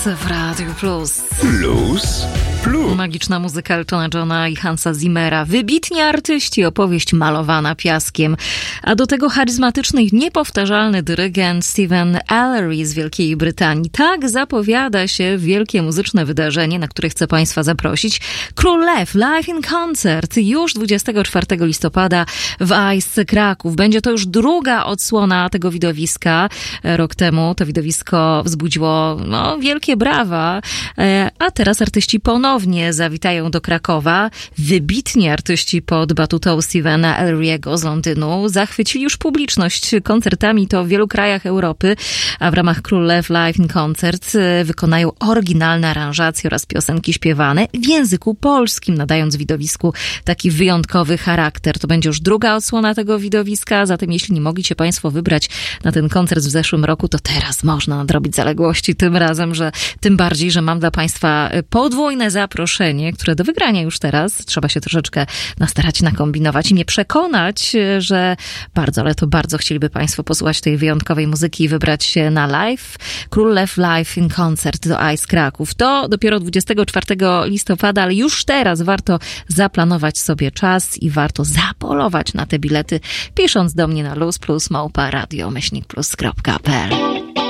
W Radiu Plus. Plus. Magiczna muzyka Eltona Johna i Hansa Zimmera. Wybitni artyści, opowieść malowana piaskiem. A do tego charyzmatyczny i niepowtarzalny dyrygent Stephen Ellery z Wielkiej Brytanii. Tak zapowiada się wielkie muzyczne wydarzenie, na które chcę Państwa zaprosić. Król Lew Live in Concert już 24 listopada w Ice Kraków. Będzie to już druga odsłona tego widowiska. Rok temu to widowisko wzbudziło wielkie brawa, a teraz artyści ponownie zawitają do Krakowa. Wybitni artyści pod batutą Stephena Ellery'ego z Londynu zachwycili już publiczność koncertami to w wielu krajach Europy, a w ramach Król Lew Live in Concert wykonają oryginalne aranżacje oraz piosenki śpiewane w języku polskim, nadając widowisku taki wyjątkowy charakter. To będzie już druga odsłona tego widowiska, zatem jeśli nie mogli się Państwo wybrać na ten koncert w zeszłym roku, to teraz można nadrobić zaległości tym razem, że tym bardziej, że mam dla Państwa podwójne zaproszenie, które do wygrania już teraz trzeba się troszeczkę nastarać, nakombinować i mnie przekonać, że bardzo, ale to bardzo chcieliby Państwo posłuchać tej wyjątkowej muzyki i wybrać się na live. Król Lew Live in Concert do Ice Kraków. To dopiero 24 listopada, ale już teraz warto zaplanować sobie czas i warto zapolować na te bilety, pisząc do mnie na luzplus@radio-plus.pl.